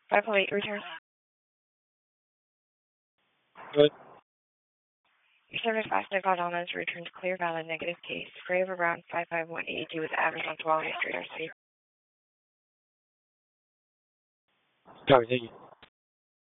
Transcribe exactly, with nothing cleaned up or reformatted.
five oh eight return. Good. Your service last night called Almonds returns clear, valid, negative case. Grave around five five one eight two with average on twelve yesterday. Copy, thank you.